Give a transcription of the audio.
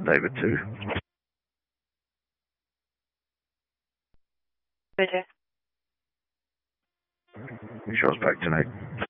David 2. Roger. You show us back tonight.